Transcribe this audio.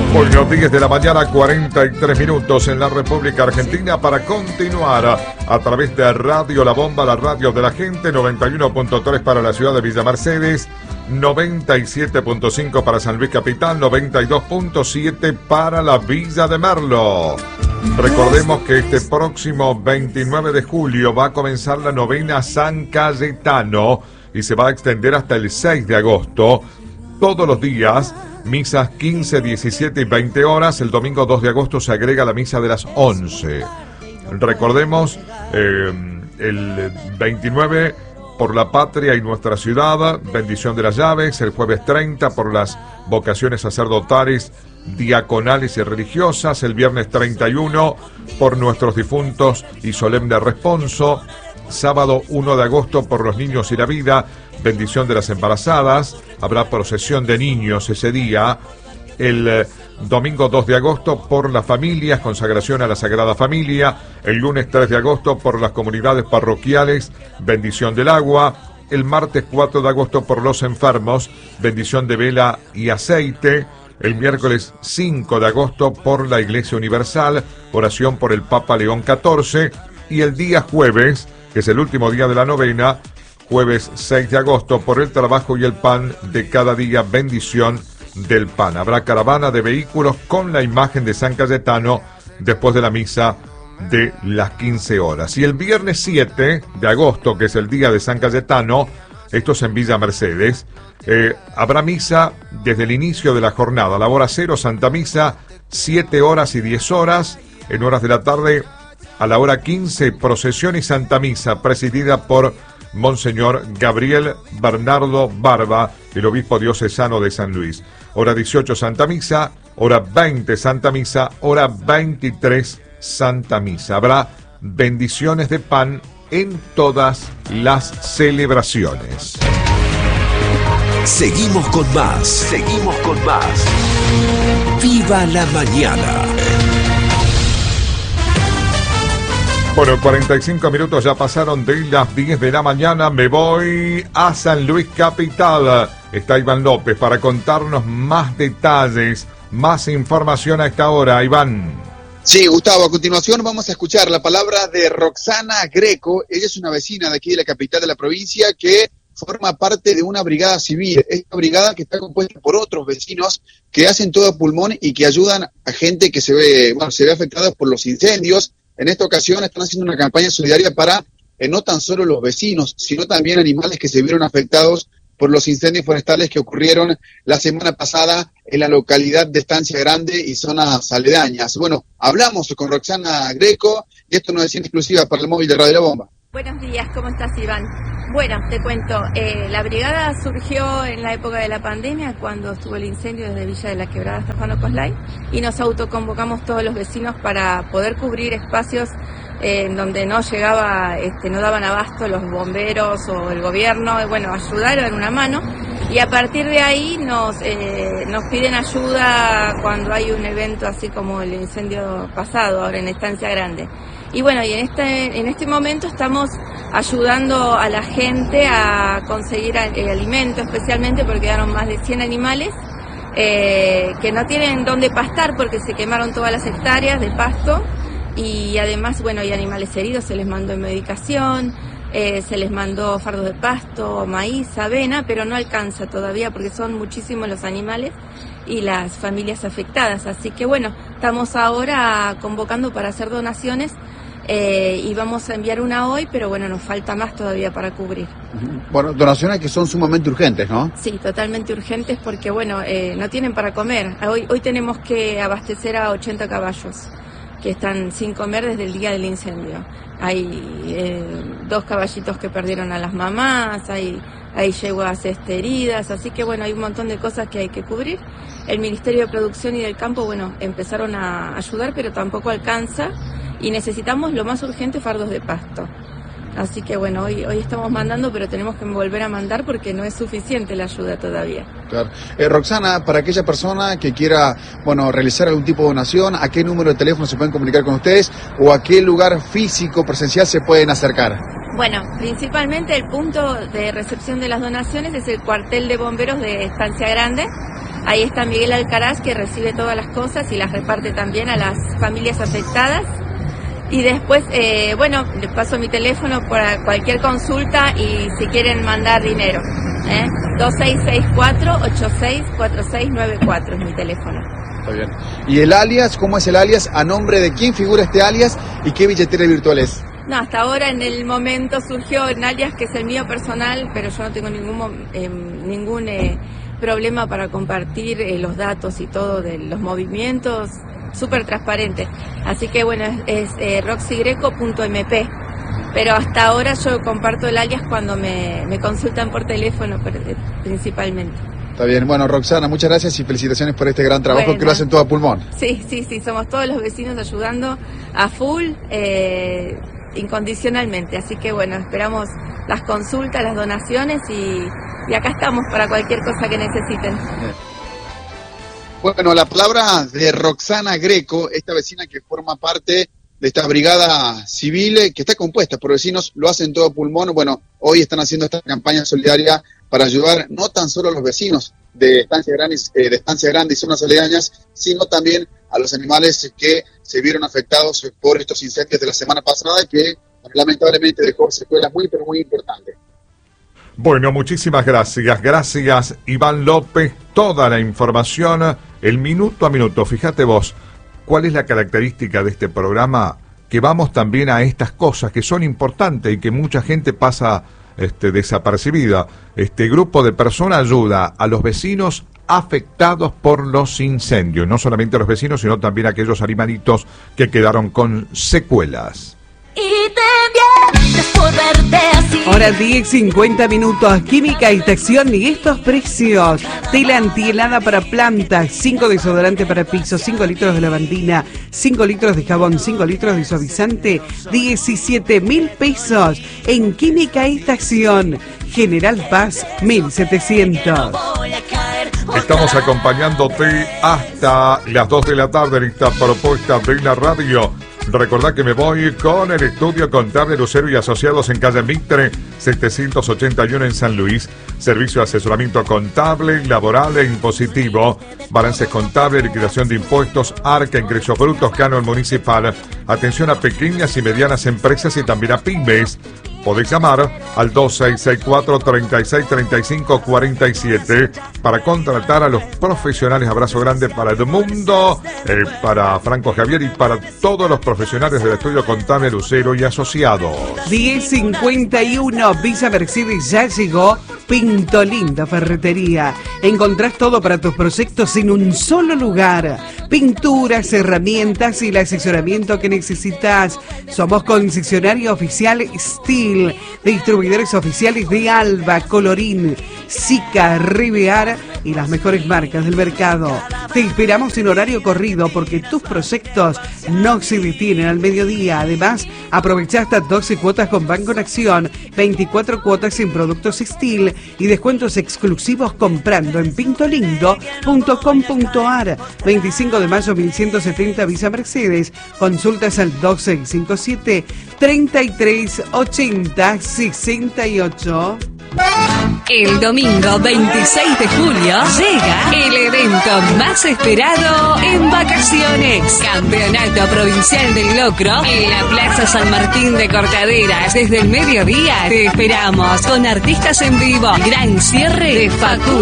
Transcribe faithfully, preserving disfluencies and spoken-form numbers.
Bueno, diez de la mañana, cuarenta y tres minutos en la República Argentina para continuar a través de Radio La Bomba, la radio de la gente, noventa y uno punto tres para la ciudad de Villa Mercedes, noventa y siete punto cinco para San Luis Capital, noventa y dos punto siete para la Villa de Merlo. Recordemos que este próximo veintinueve de julio va a comenzar la novena San Cayetano y se va a extender hasta el seis de agosto, todos los días. Misas quince, diecisiete y veinte horas. El domingo dos de agosto se agrega la misa de las once. Recordemos, eh, el veintinueve por la patria y nuestra ciudad, bendición de las llaves. El jueves treinta por las vocaciones sacerdotales, diaconales y religiosas. El viernes treinta y uno por nuestros difuntos y solemne responso. Sábado uno de agosto por los niños y la vida, bendición de las embarazadas. Habrá procesión de niños ese día. El eh, domingo dos de agosto por las familias, consagración a la Sagrada Familia. El lunes tres de agosto por las comunidades parroquiales, bendición del agua. El martes cuatro de agosto por los enfermos, bendición de vela y aceite. El miércoles cinco de agosto por la Iglesia Universal, oración por el Papa León catorce. Y el día jueves, que es el último día de la novena, jueves seis de agosto, por el trabajo y el pan de cada día, bendición del pan. Habrá caravana de vehículos con la imagen de San Cayetano después de la misa de las quince horas. Y el viernes siete de agosto, que es el día de San Cayetano, esto es en Villa Mercedes, eh, habrá misa desde el inicio de la jornada. La hora cero, Santa Misa, siete horas y diez horas. En horas de la tarde, a la hora quince, procesión y Santa Misa, presidida por Monseñor Gabriel Bernardo Barba, el obispo diocesano de San Luis. Hora dieciocho, Santa Misa. Hora veinte, Santa Misa. Hora veintitrés, Santa Misa. Habrá bendiciones de pan en todas las celebraciones. Seguimos con más. Seguimos con más. ¡Viva la mañana! Bueno, cuarenta y cinco minutos ya pasaron de las diez de la mañana. Me voy a San Luis Capital. Está Iván López para contarnos más detalles, más información a esta hora. Iván. Sí, Gustavo, a continuación vamos a escuchar la palabra de Roxana Greco. Ella es una vecina de aquí de la capital de la provincia que forma parte de una brigada civil. Esta brigada que está compuesta por otros vecinos que hacen todo a pulmón y que ayudan a gente que se ve, bueno, se ve afectada por los incendios. En esta ocasión están haciendo una campaña solidaria para eh, no tan solo los vecinos, sino también animales que se vieron afectados por los incendios forestales que ocurrieron la semana pasada en la localidad de Estancia Grande y zonas aledañas. Bueno, hablamos con Roxana Greco y esto nos es en exclusiva para el móvil de Radio La Bomba. Buenos días, ¿cómo estás, Iván? Bueno, te cuento, eh, la brigada surgió en la época de la pandemia, cuando estuvo el incendio desde Villa de la Quebrada hasta Juan Ocoslay, y nos autoconvocamos todos los vecinos para poder cubrir espacios eh, en donde no llegaba, este, no daban abasto los bomberos o el gobierno, y bueno, ayudar en una mano, y a partir de ahí nos, eh, nos piden ayuda cuando hay un evento así como el incendio pasado, ahora en Estancia Grande. Y bueno, y en este, en este momento estamos ayudando a la gente a conseguir el alimento, especialmente porque quedaron más de cien animales eh, que no tienen dónde pastar porque se quemaron todas las hectáreas de pasto, y además, bueno, hay animales heridos, se les mandó medicación, eh, se les mandó fardos de pasto, maíz, avena, pero no alcanza todavía porque son muchísimos los animales y las familias afectadas. Así que bueno, estamos ahora convocando para hacer donaciones eh, y vamos a enviar una hoy, pero bueno, nos falta más todavía para cubrir. Bueno, donaciones que son sumamente urgentes, ¿no? Sí, totalmente urgentes porque bueno, eh, no tienen para comer. Hoy, hoy tenemos que abastecer a ochenta caballos que están sin comer desde el día del incendio. Hay eh, dos caballitos que perdieron a las mamás, hay, hay yeguas este, heridas, así que bueno, hay un montón de cosas que hay que cubrir. El Ministerio de Producción y del Campo, bueno, empezaron a ayudar, pero tampoco alcanza, y necesitamos lo más urgente, fardos de pasto. Así que bueno, hoy, hoy estamos mandando, pero tenemos que volver a mandar porque no es suficiente la ayuda todavía. Claro. Eh, Roxana, para aquella persona que quiera, bueno, realizar algún tipo de donación, ¿a qué número de teléfono se pueden comunicar con ustedes o a qué lugar físico, presencial se pueden acercar? Bueno, principalmente el punto de recepción de las donaciones es el cuartel de bomberos de Estancia Grande. Ahí está Miguel Alcaraz, que recibe todas las cosas y las reparte también a las familias afectadas. Y después, eh, bueno, les paso mi teléfono para cualquier consulta y si quieren mandar dinero. ¿eh? dos seis seis cuatro, ocho seis cuatro seis nueve cuatro es mi teléfono. Está bien. ¿Y el alias? ¿Cómo es el alias? ¿A nombre de quién figura este alias? ¿Y qué billetera virtual es? No, hasta ahora en el momento surgió un alias que es el mío personal, pero yo no tengo ningún, eh, ningún eh, problema para compartir eh, los datos y todo de los movimientos, súper transparente. Así que bueno, es, es eh, roxygreco punto m p. Pero hasta ahora yo comparto el alias cuando me, me consultan por teléfono principalmente. Está bien. Bueno, Roxana, muchas gracias y felicitaciones por este gran trabajo bueno, que lo hacen todo a pulmón. Sí, sí, sí, somos todos los vecinos ayudando a full, eh, incondicionalmente. Así que bueno, esperamos las consultas, las donaciones y, y acá estamos para cualquier cosa que necesiten. Bueno, la palabra de Roxana Greco, esta vecina que forma parte de esta brigada civil que está compuesta por vecinos, lo hacen todo a pulmón. Bueno, hoy están haciendo esta campaña solidaria para ayudar no tan solo a los vecinos de Estancia Grande, eh, de Estancia Grande y zonas aledañas, sino también a los animales que se vieron afectados por estos incendios de la semana pasada, que lamentablemente dejó secuelas muy, pero muy importantes. Bueno, muchísimas gracias. Gracias, Iván López. Toda la información, el minuto a minuto. Fíjate vos, ¿cuál es la característica de este programa? Que vamos también a estas cosas que son importantes y que mucha gente pasa este, desapercibida. Este grupo de personas ayuda a los vecinos afectados por los incendios. No solamente a los vecinos, sino también a aquellos animalitos que quedaron con secuelas. Y te vienes por verte así. Ahora diez cincuenta minutos, química y texción y estos precios. Tela antihelada para plantas, cinco desodorante para pisos, cinco litros de lavandina, cinco litros de jabón, cinco litros de suavizante, diecisiete mil pesos en química y texción. General Paz, mil setecientos. Estamos acompañándote hasta las dos de la tarde en esta propuesta de la radio. Recordá que me voy con el estudio contable Lucero y Asociados en calle Mitre, setecientos ochenta y uno en San Luis. Servicio de asesoramiento contable, laboral e impositivo. Balances contables, liquidación de impuestos, arca, ingresos brutos, canon municipal. Atención a pequeñas y medianas empresas y también a pymes. Podéis llamar al dos seis seis cuatro, treinta y seis, treinta y cinco, cuarenta y siete para contratar a los profesionales. Abrazo grande para el mundo, eh, para Franco Javier y para todos los profesionales del estudio contable Lucero y Asociados. diez cincuenta y uno, Villa Mercedes ya llegó. Pinto Lindo Ferretería. Encontrás todo para tus proyectos en un solo lugar. Pinturas, herramientas y el asesoramiento que necesitas. Somos concesionario oficial Steel, distribuidores oficiales de Alba, Colorín, Sica, Rivear y las mejores marcas del mercado. Te esperamos en horario corrido porque tus proyectos no se detienen al mediodía. Además, aprovecha hasta doce cuotas con Banco Nación, veinticuatro cuotas en productos Steel y descuentos exclusivos comprando en pintolindo punto com punto ar. veinticinco de mayo mil ciento setenta Villa Mercedes. Consultas al dos seis cinco siete, treinta y tres, ochenta, sesenta y ocho. El domingo veintiséis de julio llega el evento más esperado en vacaciones. Campeonato Provincial del Locro en la Plaza San Martín de Cortaderas. Desde el mediodía te esperamos con artistas en vivo. Gran cierre de Facu.